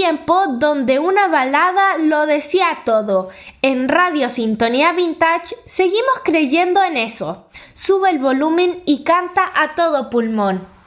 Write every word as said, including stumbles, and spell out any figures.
tiempo donde una balada lo decía todo. En Radio Sintonía Vintage seguimos creyendo en eso. Sube el volumen y canta a todo pulmón.